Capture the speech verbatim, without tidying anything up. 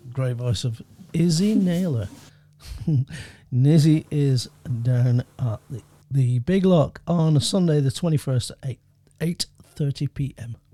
great voice of Izzy Naylor. Nizzy is down at the, the Big Lock on Sunday the twenty-first at eight thirty p.m.